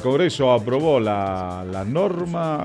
Congreso aprobó la norma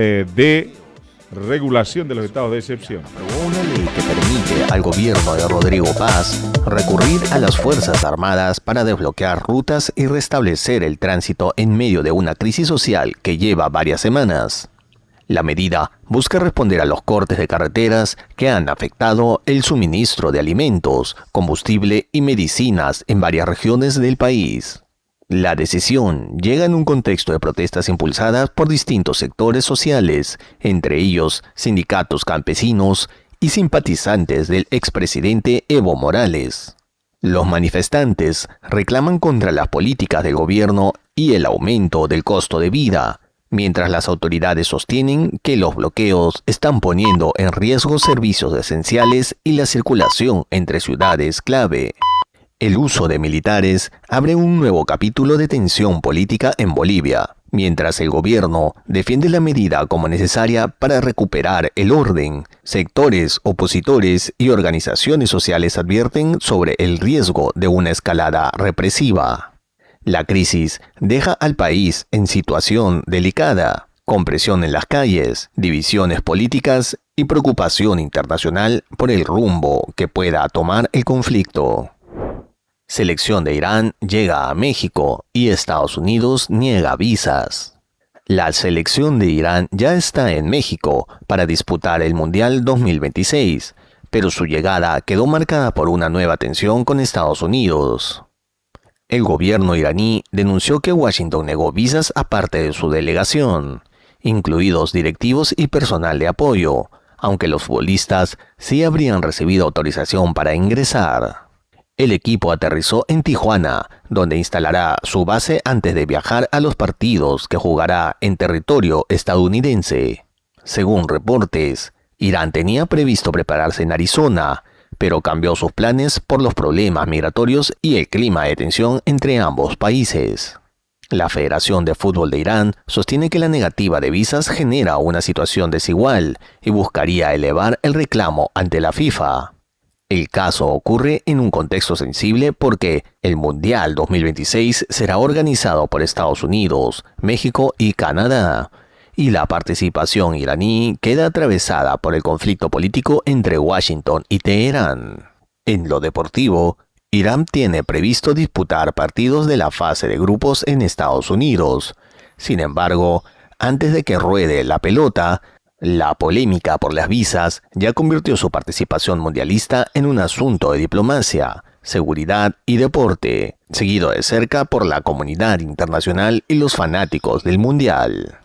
de regulación de los estados de excepción. Aprobó una ley que permite al gobierno de Rodrigo Paz recurrir a las Fuerzas Armadas para desbloquear rutas y restablecer el tránsito en medio de una crisis social que lleva varias semanas. La medida busca responder a los cortes de carreteras que han afectado el suministro de alimentos, combustible y medicinas en varias regiones del país. La decisión llega en un contexto de protestas impulsadas por distintos sectores sociales, entre ellos sindicatos campesinos y simpatizantes del expresidente Evo Morales. Los manifestantes reclaman contra las políticas del gobierno y el aumento del costo de vida, mientras las autoridades sostienen que los bloqueos están poniendo en riesgo servicios esenciales y la circulación entre ciudades clave. El uso de militares abre un nuevo capítulo de tensión política en Bolivia, mientras el gobierno defiende la medida como necesaria para recuperar el orden. Sectores opositores y organizaciones sociales advierten sobre el riesgo de una escalada represiva. La crisis deja al país en situación delicada, con presión en las calles, divisiones políticas y preocupación internacional por el rumbo que pueda tomar el conflicto. Selección de Irán llega a México y Estados Unidos niega visas. La selección de Irán ya está en México para disputar el Mundial 2026, pero su llegada quedó marcada por una nueva tensión con Estados Unidos. El gobierno iraní denunció que Washington negó visas a parte de su delegación, incluidos directivos y personal de apoyo, aunque los futbolistas sí habrían recibido autorización para ingresar. El equipo aterrizó en Tijuana, donde instalará su base antes de viajar a los partidos que jugará en territorio estadounidense. Según reportes, Irán tenía previsto prepararse en Arizona, pero cambió sus planes por los problemas migratorios y el clima de tensión entre ambos países. La Federación de Fútbol de Irán sostiene que la negativa de visas genera una situación desigual y buscaría elevar el reclamo ante la FIFA. El caso ocurre en un contexto sensible porque el Mundial 2026 será organizado por Estados Unidos, México y Canadá, y la participación iraní queda atravesada por el conflicto político entre Washington y Teherán. En lo deportivo, Irán tiene previsto disputar partidos de la fase de grupos en Estados Unidos. Sin embargo, antes de que ruede la pelota, la polémica por las visas ya convirtió su participación mundialista en un asunto de diplomacia, seguridad y deporte, seguido de cerca por la comunidad internacional y los fanáticos del Mundial.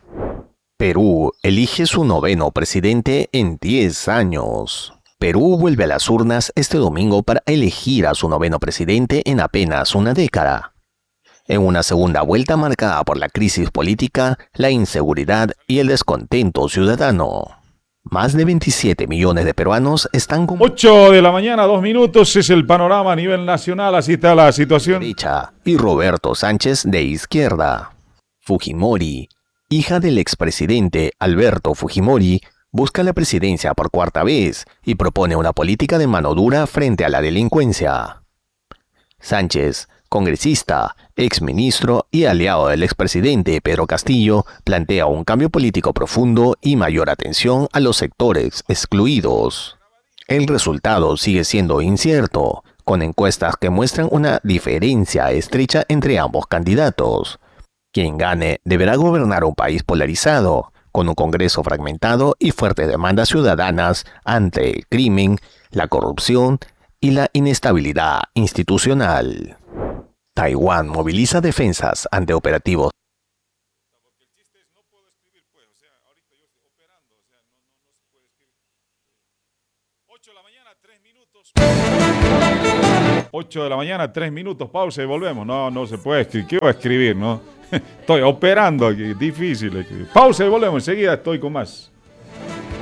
Perú elige su 9º presidente en 10 años. Perú vuelve a las urnas este domingo para elegir a su 9º presidente en apenas una década. En una segunda vuelta marcada por la crisis política, la inseguridad y el descontento ciudadano. Más de 27 millones de peruanos están con 8 de la mañana, 2 minutos, es el panorama a nivel nacional, así está la situación. Derecha y Roberto Sánchez de izquierda. Fujimori, hija del expresidente Alberto Fujimori, busca la presidencia por 4ª vez y propone una política de mano dura frente a la delincuencia. Sánchez, congresista, exministro y aliado del expresidente Pedro Castillo, plantea un cambio político profundo y mayor atención a los sectores excluidos. El resultado sigue siendo incierto, con encuestas que muestran una diferencia estrecha entre ambos candidatos. Quien gane deberá gobernar un país polarizado, con un Congreso fragmentado y fuertes demandas ciudadanas ante el crimen, la corrupción y la inestabilidad institucional. Taiwán moviliza defensas ante operativos. Porque el chiste es no puedo escribir, pues, o sea, ahorita yo estoy operando, o sea, no se puede escribir. 8 de la mañana, 3 minutos. 8 de la mañana, 3 minutos, pausa y volvemos. No se puede escribir. ¿Qué voy a escribir, no? Estoy operando aquí, difícil escribir. Pausa y volvemos, enseguida estoy con más.